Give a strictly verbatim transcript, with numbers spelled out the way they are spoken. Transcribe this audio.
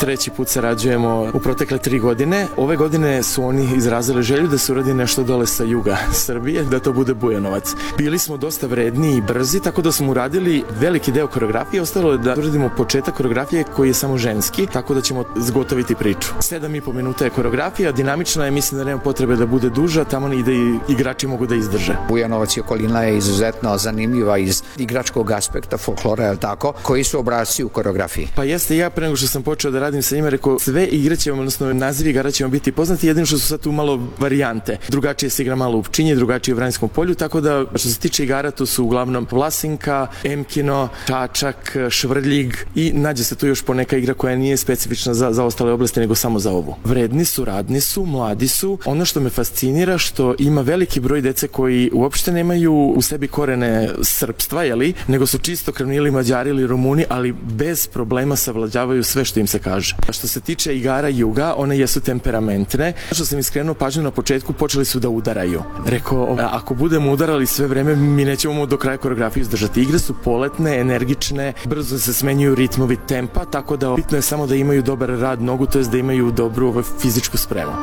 treći put sarađujemo u protekle tri godine. Ove godine su oni izrazili želju da se uradi nešto dole sa juga Srbije, da to bude Bujanovac. Bili smo dosta vredni i brzi, tako da smo uradili veliki deo koreografije. Ostalo je da uradimo početak koreografije koji je samo ženski, tako da ćemo zgotoviti priču. Sedam i po minuta je koreografija, dinamična je, mislim da nema potrebe da bude duža, tamo i da i igrači mogu da izdrže. Bujanovac i okolina je izuzetno zanimljiva iz igračkog aspekta folklora, je li tako? Koji su obrasci u koreografiji? Pa jeste, ja pre nego što sam počeo da radim sa njima, rekao sve igre će vam, odnosno nazivi igara će vam biti poznati, jedino što su sad tu malo varijante. Drugačije se igra malo u Pčinji, drugačije u Vranjskom polju, tako da što se tiče igara, to su uglavnom Vlasinka, Emkino, Čačak, Švrljig i nađe se tu još poneka igra koja nije specifična za, za ostale oblasti, nego samo za ovu. Vredni su, radni su, mladi su. Ono što me fascinira što ima veliki broj dece koji uopšte nemaju u sebi korene srpstva, jeli, nego su čisto krvni ili Mađari ili Rumuni, ali bez problema savlađavaju sve što im se kaže. A što se tiče igara juga, one jesu temperamentne. Što sam iskrenuo pažnju na početku, počeli su da udaraju. Rekao, ako budemo udarali sve vreme, mi nećemo do kraja koreografiju izdržati. Igre su poletne, energične, brzo se smenjuju ritmovi tempa, tako da bitno je samo da imaju dobar rad nogu, to jest da imaju dobru fizičku spremu.